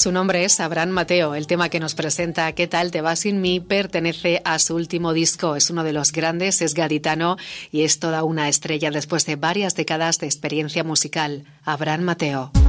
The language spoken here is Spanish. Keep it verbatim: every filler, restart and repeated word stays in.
Su nombre es Abraham Mateo. El tema que nos presenta, ¿Qué tal te va sin mí?, pertenece a su último disco. Es uno de los grandes, es gaditano y es toda una estrella después de varias décadas de experiencia musical. Abraham Mateo.